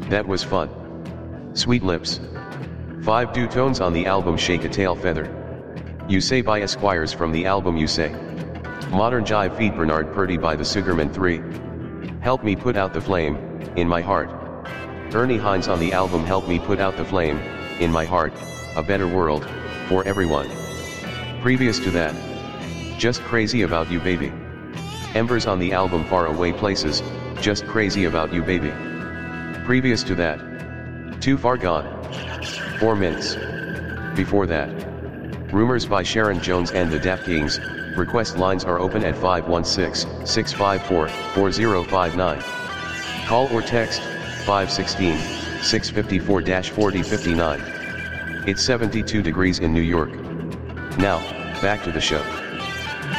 That was fun. Sweet Lips. 5 dutones on the album Shake a Tail Feather. You Say by Esquires from the album You Say. Modern Jive feat Bernard Purdie by the Sugarmen 3. Help Me Put Out the Flame, In My Heart. Ernie Hines on the album Help Me Put Out the Flame, In My Heart, A Better World, For Everyone. Previous to that, Just Crazy About You Baby. Embers on the album Far Away Places, Just Crazy About You Baby. Previous to that, Too Far Gone. 4 Minutes. Before that, Rumors by Sharon Jones and the Dap Kings. Request lines are open at 516-654-4059. Call or text 516-654-4059. It's 72 degrees in New York. Now, back to the show.